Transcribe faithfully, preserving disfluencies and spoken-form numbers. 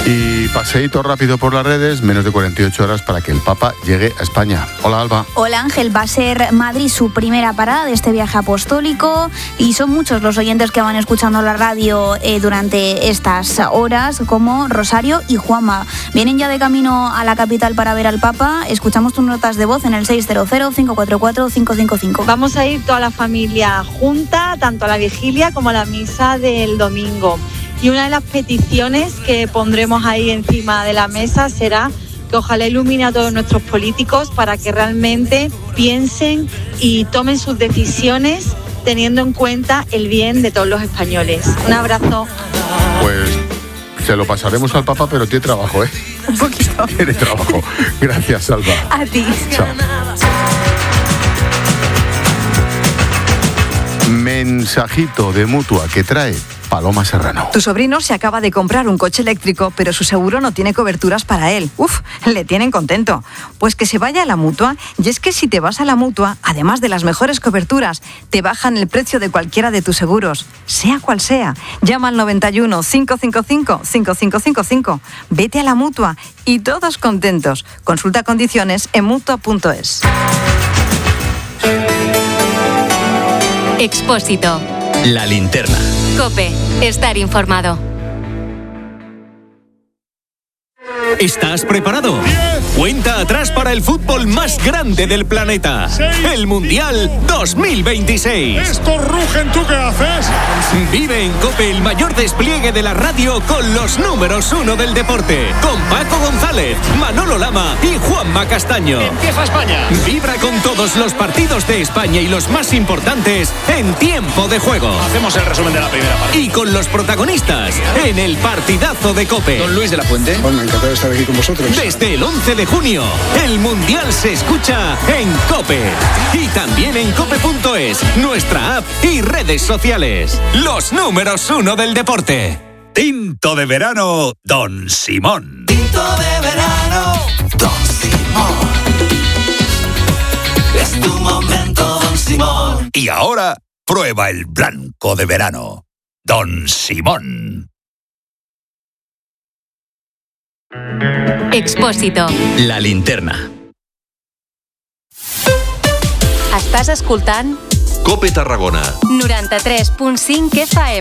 Y paseíto rápido por las redes, menos de cuarenta y ocho horas para que el Papa llegue a España. Hola, Alba. Hola, Ángel. Va a ser Madrid su primera parada de este viaje apostólico y son muchos los oyentes que van escuchando la radio eh, durante estas horas, como Rosario y Juanma. Vienen ya de camino a la capital para ver al Papa. Escuchamos tus notas de voz en el seis cero cero, cinco cuatro cuatro, cinco cinco cinco. Vamos a ir toda la familia junta, tanto a la vigilia como a la misa del domingo. Y una de las peticiones que pondremos ahí encima de la mesa será que ojalá ilumine a todos nuestros políticos para que realmente piensen y tomen sus decisiones teniendo en cuenta el bien de todos los españoles. Un abrazo. Pues se lo pasaremos al Papa, pero tiene trabajo, ¿eh? Un poquito. Tiene trabajo. Gracias, Alba. A ti. Chao. Mensajito de Mutua que trae Paloma Serrano. Tu sobrino se acaba de comprar un coche eléctrico, pero su seguro no tiene coberturas para él. Uf, le tienen contento. Pues que se vaya a la Mutua, y es que si te vas a la Mutua, además de las mejores coberturas, te bajan el precio de cualquiera de tus seguros, sea cual sea. Llama al noventa y uno, cinco cinco cinco, cinco cinco cinco cinco. Vete a la Mutua y todos contentos. Consulta condiciones en mutua punto es. Expósito. La linterna. COPE. Estar informado. ¿Estás preparado? Cuenta atrás para el fútbol más grande del planeta. El Mundial dos mil veintiséis. ¡Estos rugen! ¿Tú qué haces? Vive en COPE el mayor despliegue de la radio con los números uno del deporte. Con Paco González, Manolo Lama y Juanma Castaño. ¡Empieza España! Vibra con todos los partidos de España y los más importantes en tiempo de juego. Hacemos el resumen de la primera parte. Y con los protagonistas en el partidazo de COPE. Don Luis de la Fuente. Bueno, encantado de estar aquí con vosotros. Desde el once de junio, el Mundial se escucha en COPE. Y también en cope punto es, nuestra app y redes sociales. Los números uno del deporte. Tinto de verano, Don Simón. Tinto de verano, Don Simón. Es tu momento, Don Simón. Y ahora, prueba el blanco de verano, Don Simón. Expósito. La linterna. Estàs escoltant COPE Tarragona noranta-tres punt cinc F M.